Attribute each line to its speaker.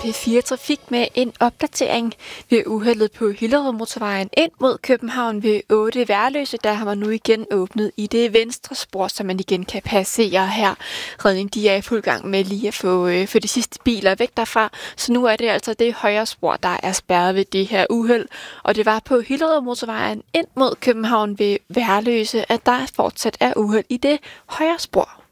Speaker 1: P4 Trafik med en opdatering ved uheldet på Hillerødmotorvejen ind mod København ved 8 Værløse. Der har man nu igen åbnet i det venstre spor, så man igen kan passere her. Redning, de er i fuld gang med lige at få de sidste biler væk derfra. Så nu er det altså det højre spor, der er spærret ved det her uheld. Og det var på Hillerødmotorvejen ind mod København ved Værløse, at der fortsat er uheld i det højre spor.